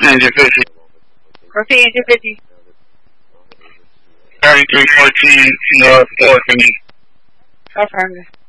Engine 50. Proceed, engine 50. 3314 North 4th and Affirmative.